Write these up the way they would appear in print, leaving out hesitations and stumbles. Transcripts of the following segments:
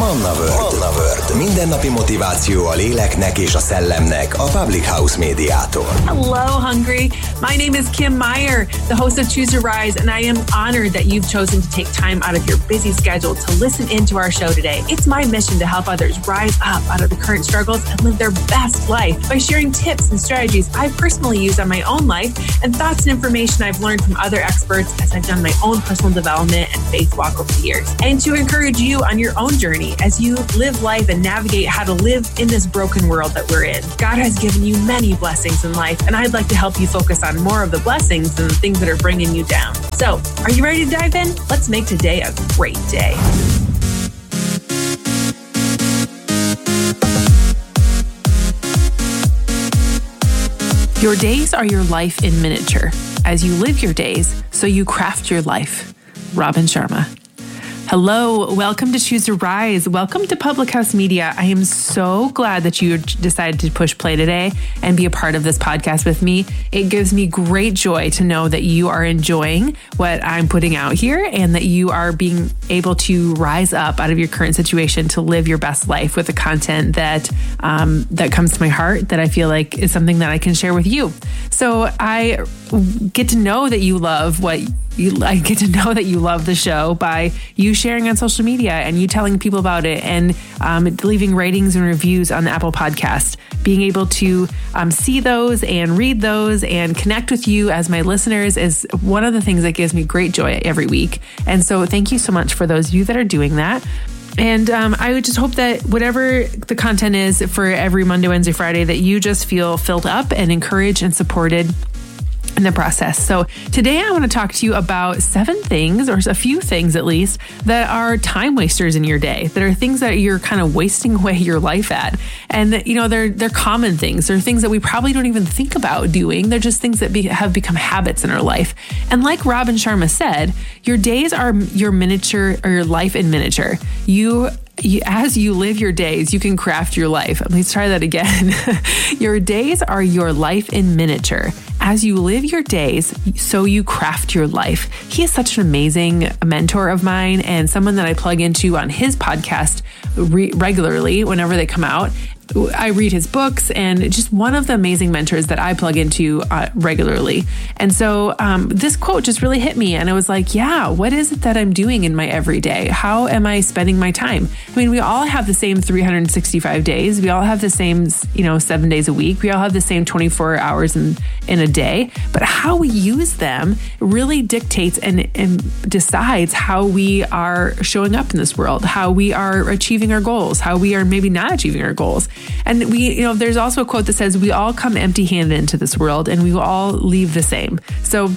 Manna World. Mindennapi motiváció a léleknek és a szellemnek a Public House médiától. Hello, Hungry. My name is Kim Meyer, the host of Choose to Rise, and I am honored that you've chosen to take time out of your busy schedule to listen into our show today. It's my mission to help others rise up out of the current struggles and live their best life by sharing tips and strategies I've personally used on my own life and thoughts and information I've learned from other experts as I've done my own personal development and faith walk over the years. And to encourage you on your own journey as you live life and navigate how to live in this broken world that we're in. God has given you many blessings in life, and I'd like to help you focus on more of the blessings than the things that are bringing you down. So, are you ready to dive in? Let's make today a great day. Your days are your life in miniature. As you live your days, so you craft your life. Robin Sharma. Hello, welcome to Choose to Rise. Welcome to Public House Media. I am so glad that you decided to push play today and be a part of this podcast with me. It gives me great joy to know that you are enjoying what I'm putting out here and that you are being able to rise up out of your current situation to live your best life with the content that comes to my heart, that I feel like is something that I can share with you. So I get to know that you love I get to know that you love the show by you sharing on social media and you telling people about it and leaving ratings and reviews on the Apple Podcast. Being able to see those and read those and connect with you as my listeners is one of the things that gives me great joy every week. And so thank you so much for those of you that are doing that. And I would just hope that whatever the content is for every Monday, Wednesday, Friday, that you just feel filled up and encouraged and supported in the process. So today I want to talk to you about 7 things, or a few things at least, that are time wasters in your day, that are things that you're kind of wasting away your life at. And they're common things. They're things that we probably don't even think about doing. They're just things that have become habits in our life. And like Robin Sharma said, your days are your miniature, or your life in miniature. As you live your days, you can craft your life. Let's try that again. Your days are your life in miniature. As you live your days, so you craft your life. He is such an amazing mentor of mine and someone that I plug into on his podcast regularly whenever they come out. I read his books and just one of the amazing mentors that I plug into regularly. And so this quote just really hit me and I was like, yeah, what is it that I'm doing in my everyday? How am I spending my time? I mean, we all have the same 365 days. We all have the same, 7 days a week. We all have the same 24 hours in a day, but how we use them really dictates and decides how we are showing up in this world, how we are achieving our goals, how we are maybe not achieving our goals. And there's also a quote that says, we all come empty-handed into this world and we will all leave the same. So,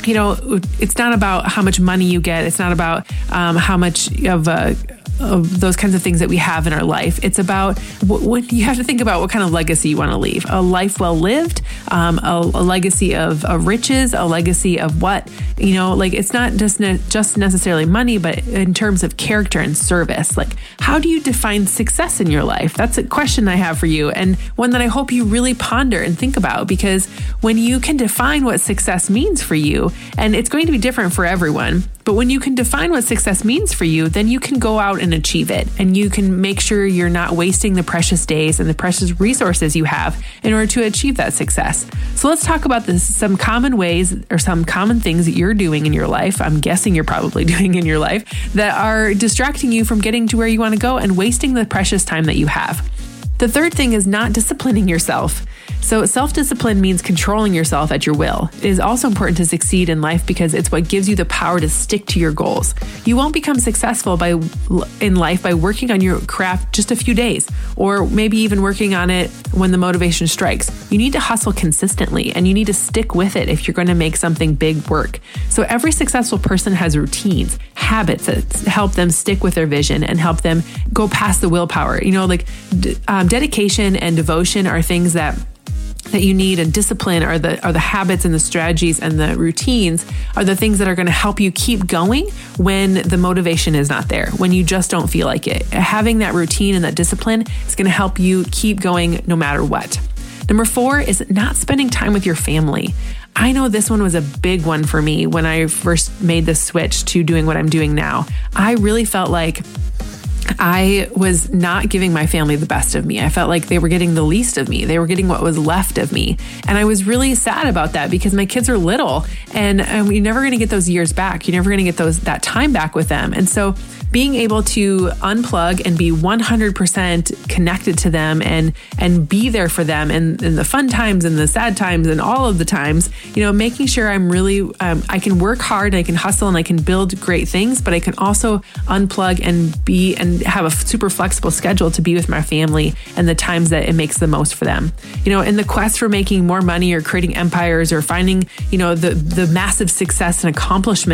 it's not about how much money you get. It's not about how much of those kinds of things that we have in our life. It's about what you have to think about what kind of legacy you want to leave. A life well lived, a legacy of riches, a legacy of what, it's not just necessarily money, but in terms of character and service. Like, how do you define success in your life? That's a question I have for you, and one that I hope you really ponder and think about, because when you can define what success means for you, and it's going to be different for everyone, but when you can define what success means for you, then you can go out and achieve it. And you can make sure you're not wasting the precious days and the precious resources you have in order to achieve that success. So let's talk about some common ways or some common things that you're doing in your life. I'm guessing you're probably doing in your life that are distracting you from getting to where you want to go and wasting the precious time that you have. The third thing is not disciplining yourself. So self-discipline means controlling yourself at your will. It is also important to succeed in life because it's what gives you the power to stick to your goals. You won't become successful in life by working on your craft just a few days, or maybe even working on it when the motivation strikes. You need to hustle consistently and you need to stick with it if you're going to make something big work. So every successful person has routines, habits that help them stick with their vision and help them go past the willpower. Dedication and devotion are things that you need, and discipline are the habits and the strategies and the routines are the things that are going to help you keep going when the motivation is not there, when you just don't feel like it. Having that routine and that discipline is going to help you keep going no matter what. Number 4 is not spending time with your family. I know this one was a big one for me when I first made the switch to doing what I'm doing now. I really felt like I was not giving my family the best of me. I felt like they were getting the least of me. They were getting what was left of me. And I was really sad about that because my kids are little and you're never going to get those years back. You're never going to get that time back with them. And so being able to unplug and be 100% connected to them and be there for them in the fun times and the sad times and all of the times, making sure I'm really, I can work hard and I can hustle and I can build great things, but I can also unplug and have a super flexible schedule to be with my family and the times that it makes the most for them. In the quest for making more money or creating empires or finding, the massive success and accomplishment